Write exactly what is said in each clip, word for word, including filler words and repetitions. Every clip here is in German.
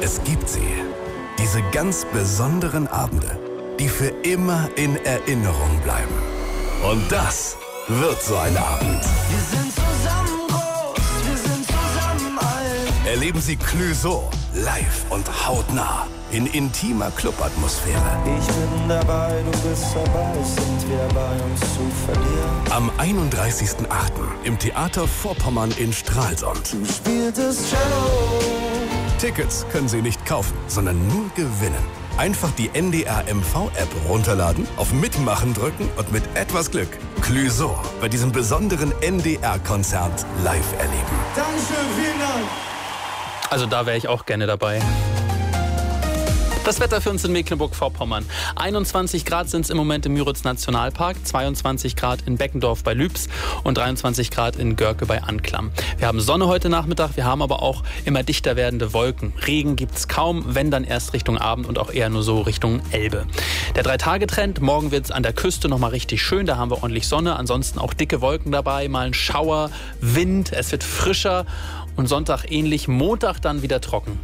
Es gibt sie. Diese ganz besonderen Abende, die für immer in Erinnerung bleiben. Und das wird so ein Abend. Wir sind zusammen groß, wir sind zusammen alt. Erleben Sie Clouseau live und hautnah in intimer Clubatmosphäre. Ich bin dabei, du bist dabei, sind wir bei uns zu verlieren. Am einunddreißigsten achten im Theater Vorpommern in Stralsund. Du spieltest Cello. Tickets können Sie nicht kaufen, sondern nur gewinnen. Einfach die N D R M V-App runterladen, auf Mitmachen drücken und mit etwas Glück Clouseau bei diesem besonderen N D R-Konzert live erleben. Dankeschön, vielen Dank. Also da wäre ich auch gerne dabei. Das Wetter für uns in Mecklenburg-Vorpommern. einundzwanzig Grad sind es im Moment im Müritz-Nationalpark, zweiundzwanzig Grad in Beckendorf bei Lübs und dreiundzwanzig Grad in Görke bei Anklam. Wir haben Sonne heute Nachmittag, wir haben aber auch immer dichter werdende Wolken. Regen gibt es kaum, wenn dann erst Richtung Abend und auch eher nur so Richtung Elbe. Der Drei-Tage-Trend, morgen wird es an der Küste nochmal richtig schön, da haben wir ordentlich Sonne, ansonsten auch dicke Wolken dabei, mal ein Schauer, Wind, es wird frischer und Sonntag ähnlich, Montag dann wieder trocken.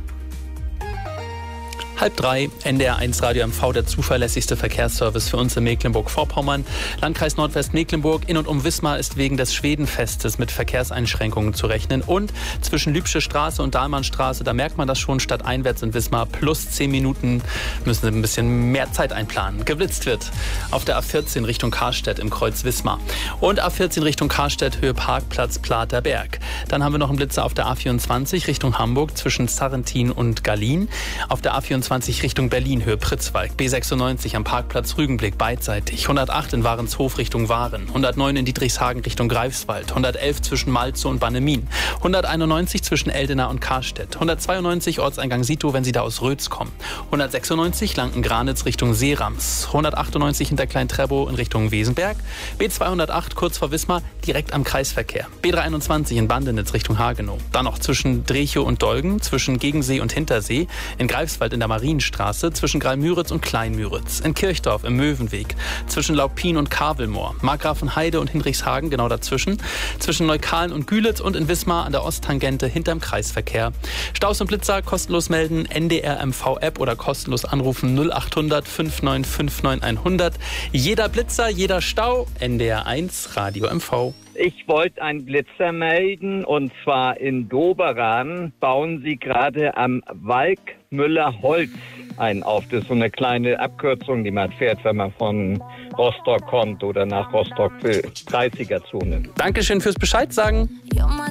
Halb drei, N D R eins Radio M V, der zuverlässigste Verkehrsservice für uns in Mecklenburg-Vorpommern. Landkreis Nordwestmecklenburg in und um Wismar ist wegen des Schwedenfestes mit Verkehrseinschränkungen zu rechnen. Und zwischen Lübsche Straße und Dahlmannstraße, da merkt man das schon, stadteinwärts in Wismar plus zehn Minuten müssen Sie ein bisschen mehr Zeit einplanen. Geblitzt wird auf der A vierzehn Richtung Karstedt im Kreuz Wismar. Und A vierzehn Richtung Karstedt, Höhe Parkplatz Platerberg. Dann haben wir noch einen Blitzer auf der A vierundzwanzig Richtung Hamburg zwischen Sarrentin und Gallien. Auf der A vierundzwanzig Richtung Berlin, Höhe Pritzwalk. B sechsundneunzig am Parkplatz Rügenblick beidseitig. hundertacht in Warenshof Richtung Waren. hundertneun in Dietrichshagen Richtung Greifswald. hundertelf zwischen Malze und Bannemin. hunderteinundneunzig zwischen Eldena und Karstedt. hundertzweiundneunzig Ortseingang Sito, wenn Sie da aus Rötz kommen. hundertsechsundneunzig Lanken-Granitz Richtung Seerams. hundertachtundneunzig hinter Klein-Trebow in Richtung Wesenberg. B zweihundertacht kurz vor Wismar direkt am Kreisverkehr. B dreihunderteinundzwanzig in Bandenitz Richtung Hagenow. Dann noch zwischen Drechow und Dolgen, zwischen Gegensee und Hintersee. In Greifswald in der Marienstraße, zwischen Graal-Müritz und Klein-Müritz. In Kirchdorf im Möwenweg, zwischen Laupin und Kavelmoor. Markgrafenheide und Hinrichshagen genau dazwischen. Zwischen Neukalen und Gülitz und in Wismar an der Osttangente hinterm Kreisverkehr. Staus und Blitzer kostenlos melden, N D R M V-App oder kostenlos anrufen null achthundert fünfundneunzig fünfundneunzig hundert. Jeder Blitzer, jeder Stau, N D R eins Radio M V. Ich wollte einen Blitzer melden und zwar in Doberan bauen sie gerade am Walkmüller Holz ein auf. Das ist so eine kleine Abkürzung, die man fährt, wenn man von Rostock kommt oder nach Rostock will. dreißiger Zone. Dankeschön fürs Bescheid sagen.